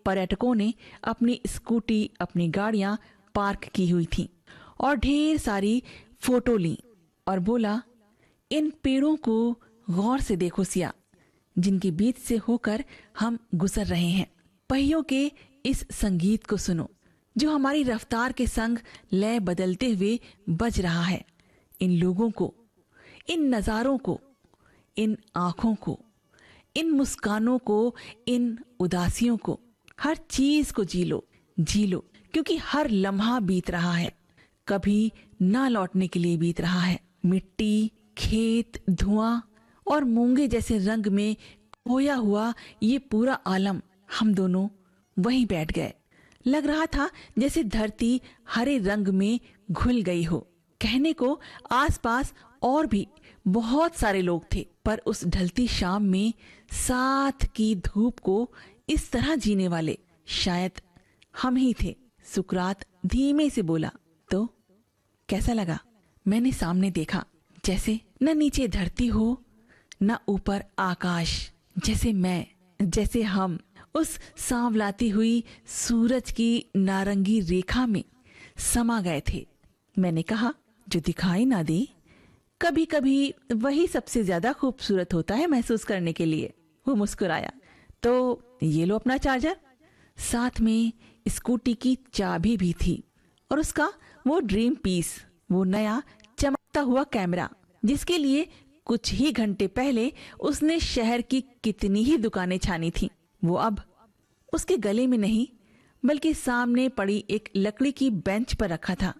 पर्यटकों ने अपनी स्कूटी, अपनी गाड़ियां पार्क की हुई थीं और ढेर सारी फोटो ली और बोला, इन पेड़ों को गौर से देखो सिया, जिनके बीच से होकर हम गुजर रहे हैं। पहियों के इस संगीत को सुनो जो हमारी रफ्तार के संग लय बदलते हुए बज रहा है। इन लोगों को, इन नज़ारों को, इन आँखों को, इन मुस्कानों को, इन उदासियों को, हर चीज को जी लो, क्योंकि हर लम्हा बीत रहा है, कभी ना लौटने के लिए बीत रहा है। मिट्टी, खेत, धुआं और मूंगे जैसे रंग में खोया हुआ ये पूरा आलम, हम दोनों वहीं बैठ गए। लग रहा था जैसे धरती हरे रंग में घुल गई हो। कहने को आसपास और भी बहुत सारे लोग थे, पर उस ढलती शाम में साथ की धूप को इस तरह जीने वाले शायद हम ही थे। सुकरात धीमे से बोला, तो कैसा लगा? मैंने सामने देखा, जैसे न नीचे धरती हो न ऊपर आकाश, जैसे मैं, जैसे हम उस सांवलाती हुई सूरज की नारंगी रेखा में समा गए थे। मैंने कहा, जो दिखाई ना दे, कभी कभी वही सबसे ज्यादा खूबसूरत होता है महसूस करने के लिए। वो मुस्कुराया, तो ये लो अपना चार्जर। साथ में स्कूटी की चाबी भी थी और उसका वो ड्रीम पीस, वो नया चमकता हुआ कैमरा जिसके लिए कुछ ही घंटे पहले उसने शहर की कितनी ही दुकानें छानी थी। वो अब उसके गले में नहीं बल्कि सामने पड़ी एक लकड़ी की बेंच पर रखा था।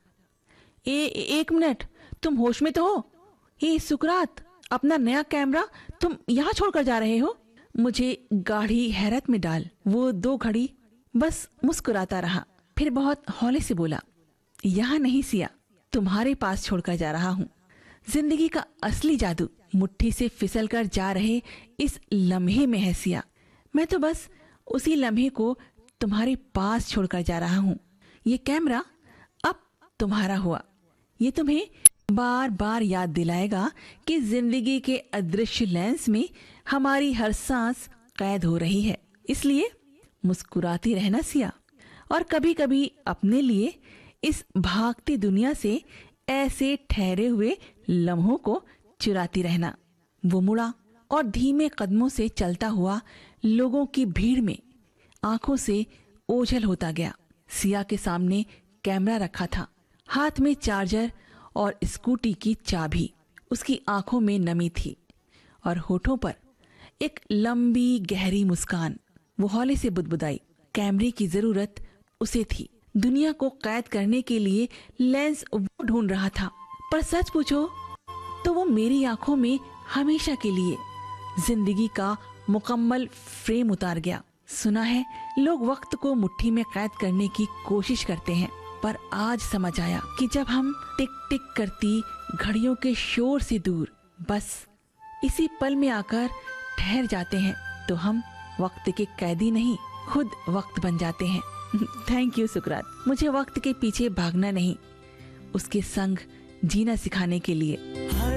एक मिनट, तुम होश में तो हो? ये सुकरात, अपना नया कैमरा तुम यहाँ छोड़कर जा रहे हो? मुझे गाढ़ी हैरत में डाल वो 2 घड़ी बस मुस्कुराता रहा, फिर बहुत हौले से बोला, यहाँ नहीं सिया, तुम्हारे पास छोड़कर जा रहा हूँ। जिंदगी का असली जादू मुट्ठी से फिसल कर जा रहे इस लम्हे में है सिया। मैं तो बस उसी लम्हे को तुम्हारे पास छोड़कर जा रहा हूँ। ये कैमरा अब तुम्हारा हुआ। ये तुम्हें बार बार याद दिलाएगा कि जिंदगी के अदृश्य लेंस में हमारी हर सांस कैद हो रही है। इसलिए मुस्कुराती रहना सिया, और कभी कभी अपने लिए इस भागती दुनिया से ऐसे ठहरे हुए लम्हों को चुराती रहना। वो मुड़ा और धीमे कदमों से चलता हुआ लोगों की भीड़ में आंखों से ओझल होता गया। सिया के सामने कैमरा रखा था, हाथ में चार्जर और स्कूटी की चाबी। उसकी आंखों में नमी थी और होठों पर एक लंबी गहरी मुस्कान। वो हौले से बुदबुदाई, कैमरे की जरूरत उसे थी। दुनिया को कैद करने के लिए लेंस वो ढूंढ रहा था, पर सच पूछो तो वो मेरी आंखों में हमेशा के लिए जिंदगी का मुकम्मल फ्रेम उतार गया। सुना है लोग वक्त को मुट्ठी में कैद करने की कोशिश करते हैं, पर आज समझ आया कि जब हम टिक टिक करती घड़ियों के शोर से दूर बस इसी पल में आकर ठहर जाते हैं, तो हम वक्त के कैदी नहीं, खुद वक्त बन जाते हैं। थैंक यू सुकरात, मुझे वक्त के पीछे भागना नहीं, उसके संग जीना सिखाने के लिए।